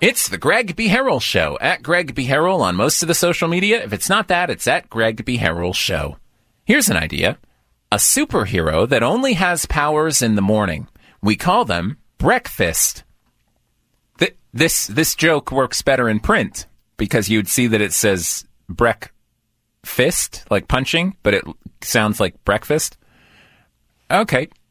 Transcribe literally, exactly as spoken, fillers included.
It's the Greg B. Harrell Show, at Greg B. Harrell on most of the social media. If it's not that, it's at Greg B. Harrell Show. Here's an idea. A superhero that only has powers in the morning. We call them breakfast. Th- this this joke works better in print because you'd see that it says breakfast, like punching, but it sounds like breakfast. Okay,